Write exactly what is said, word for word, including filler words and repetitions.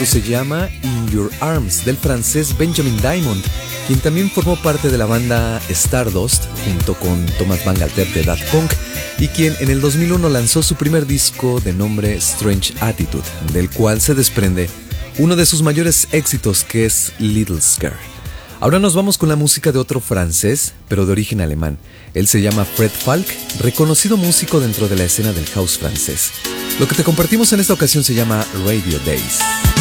Esto se llama In Your Arms, del francés Benjamin Diamond, quien también formó parte de la banda Stardust junto con Thomas Bangalter de Daft Punk, y quien en el dos mil uno lanzó su primer disco de nombre Strange Attitude, del cual se desprende uno de sus mayores éxitos, que es Little Scare. Ahora nos vamos con la música de otro francés, pero de origen alemán. Él se llama Fred Falk, reconocido músico dentro de la escena del house francés. Lo que te compartimos en esta ocasión se llama Radio Days.